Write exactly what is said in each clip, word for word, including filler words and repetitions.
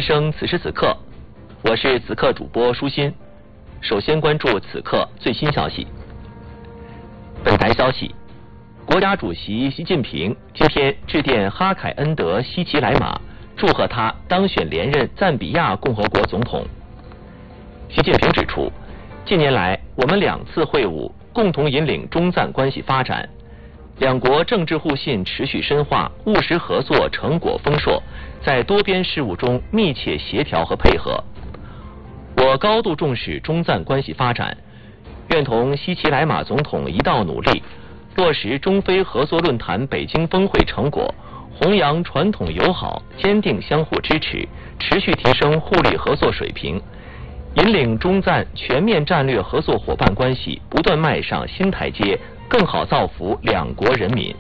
之声此时此刻，我是此刻主播舒心。首先关注此刻最新消息。本台消息，国家主席习近平今天致电哈凯恩德·希奇莱马，祝贺他当选连任赞比亚共和国总统。习近平指出，近年来我们两次会晤共同引领中赞关系发展，两国政治互信持续深化，务实合作成果丰硕，在多边事务中密切协调和配合。我高度重视中赞关系发展，愿同希奇莱马总统一道努力，落实中非合作论坛北京峰会成果，弘扬传统友好，坚定相互支持，持续提升互利合作水平，引领中赞全面战略合作伙伴关系不断迈上新台阶，更好造福两国人民。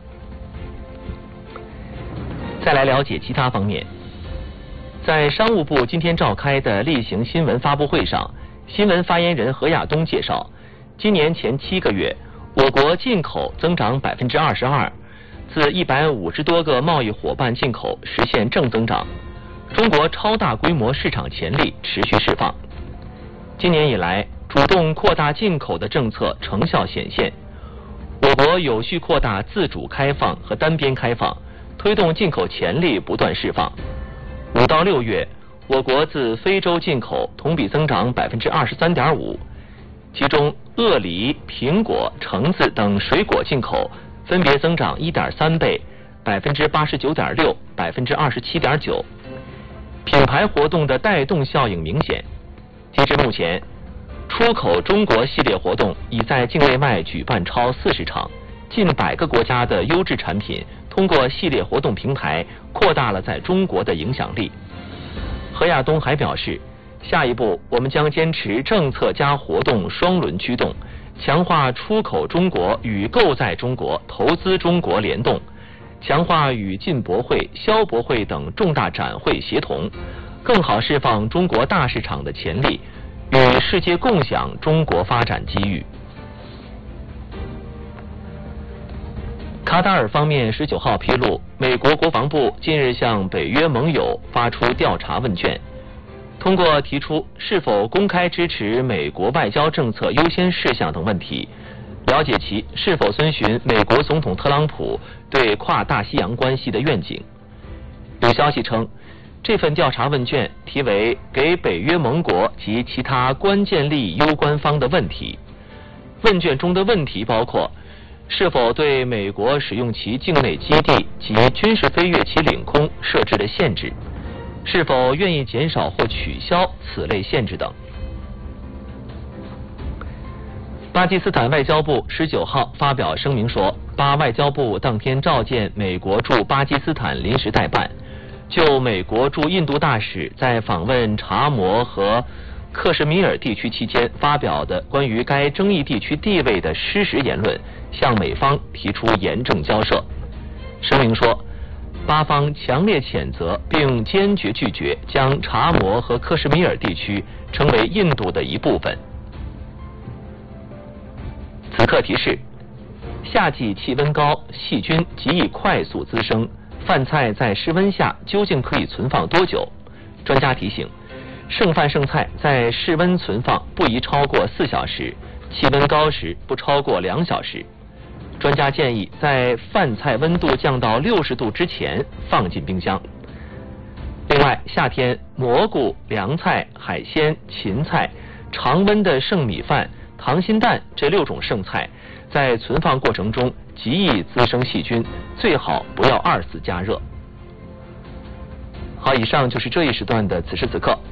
再来了解其他方面。在商务部今天召开的例行新闻发布会上，新闻发言人何亚东介绍，今年前七个月，我国进口增长百分之二十二，自一百五十多个贸易伙伴进口实现正增长，中国超大规模市场潜力持续释放。今年以来，主动扩大进口的政策成效显现，我国有序扩大自主开放和单边开放，推动进口潜力不断释放。五到六月，我国自非洲进口同比增长百分之二十三点五，其中鳄梨、苹果、橙子等水果进口分别增长一点三倍、百分之八十九点六、百分之二十七点九。品牌活动的带动效应明显。截至目前，出口中国系列活动已在境内外举办超四十场，近百个国家的优质产品通过系列活动平台扩大了在中国的影响力。何亚东还表示，下一步我们将坚持政策加活动双轮驱动，强化出口中国与购在中国、投资中国联动，强化与进博会、消博会等重大展会协同，更好释放中国大市场的潜力，与世界共享中国发展机遇。卡塔尔方面十九号披露，美国国防部近日向北约盟友发出调查问卷，通过提出是否公开支持美国外交政策优先事项等问题，了解其是否遵循美国总统特朗普对跨大西洋关系的愿景。有消息称，这份调查问卷题为“给北约盟国及其他关键利益攸关方的问题”。问卷中的问题包括：是否对美国使用其境内基地及军事飞越其领空设置了限制？是否愿意减少或取消此类限制等？巴基斯坦外交部十九号发表声明说，巴外交部当天召见美国驻巴基斯坦临时代办，就美国驻印度大使在访问查谟和克什米尔地区期间发表的关于该争议地区地位的失实言论，向美方提出严正交涉。声明说，巴方强烈谴责并坚决拒绝将查谟和克什米尔地区称为印度的一部分。此刻提示：夏季气温高，细菌极易快速滋生，饭菜在室温下究竟可以存放多久？专家提醒，剩饭剩菜在室温存放不宜超过四小时，气温高时不超过两小时。专家建议在饭菜温度降到六十度之前放进冰箱。另外，夏天蘑菇、凉菜、海鲜、芹菜、常温的剩米饭、溏心蛋这六种剩菜，在存放过程中极易滋生细菌，最好不要二次加热。好，以上就是这一时段的此时此刻。